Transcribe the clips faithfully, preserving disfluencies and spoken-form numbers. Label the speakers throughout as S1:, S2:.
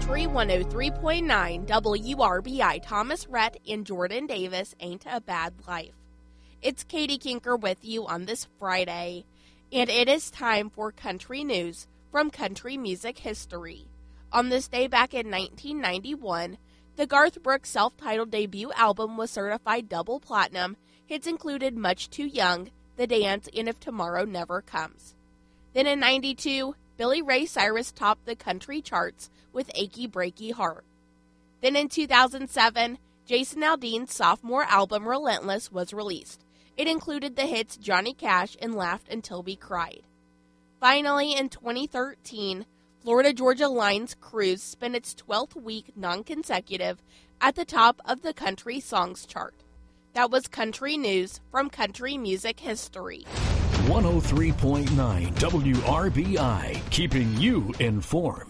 S1: Country one oh three point nine W R B I. Thomas Rhett and Jordan Davis, Ain't a Bad Life. It's Katie Kinker with you on this Friday, and it is time for country news from country music history. On this day back in nineteen ninety-one, the Garth Brooks self-titled debut album was certified double platinum. Hits included Much Too Young, The Dance, and If Tomorrow Never Comes. Then in ninety-two, Billy Ray Cyrus topped the country charts with Achy Breaky Heart. Then in two thousand seven, Jason Aldean's sophomore album Relentless was released. It included the hits Johnny Cash and Laughed Until We Cried. Finally, in twenty thirteen, Florida Georgia Line's Cruise spent its twelfth week non-consecutive at the top of the country songs chart. That was country news from country music history.
S2: one oh three point nine W R B I, keeping you informed.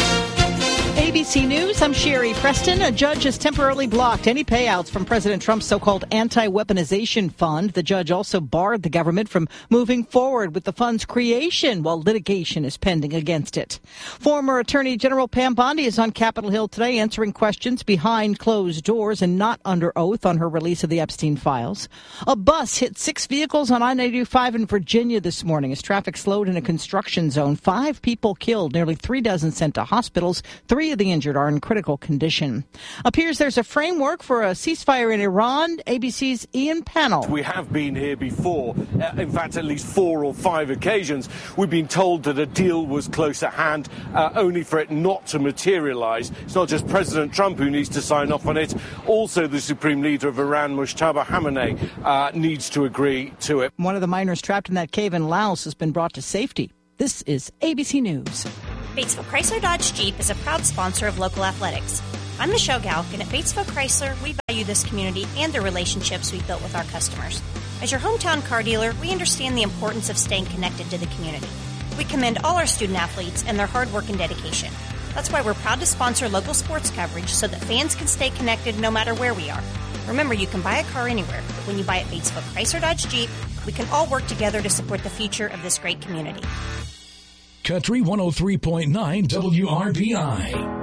S3: A B C News, I'm Sherry Preston. A judge has temporarily blocked any payouts from President Trump's so-called anti-weaponization fund. The judge also barred the government from moving forward with the fund's creation while litigation is pending against it. Former Attorney General Pam Bondi is on Capitol Hill today answering questions behind closed doors and not under oath on her release of the Epstein files. A bus hit six vehicles on I ninety-five in Virginia this morning as traffic slowed in a construction zone. Five people killed, nearly three dozen sent to hospitals. Three of the injured are in critical condition. Appears there's a framework for a ceasefire in Iran. A B C's Ian Pannell.
S4: We have been here before. Uh, in fact, at least four or five occasions. We've been told that a deal was close at hand, uh, only for it not to materialize. It's not just President Trump who needs to sign off on it. Also, the Supreme Leader of Iran, Mojtaba Khamenei, uh, needs to agree to it.
S3: One of the miners trapped in that cave in Laos has been brought to safety. This is A B C News.
S5: Batesville Chrysler Dodge Jeep is a proud sponsor of local athletics. I'm Michelle Galk, and at Batesville Chrysler, we value this community and the relationships we've built with our customers. As your hometown car dealer, we understand the importance of staying connected to the community. We commend all our student athletes and their hard work and dedication. That's why we're proud to sponsor local sports coverage so that fans can stay connected no matter where we are. Remember, you can buy a car anywhere, but when you buy at Batesville Chrysler Dodge Jeep, we can all work together to support the future of this great community.
S2: Country one oh three point nine W R B I.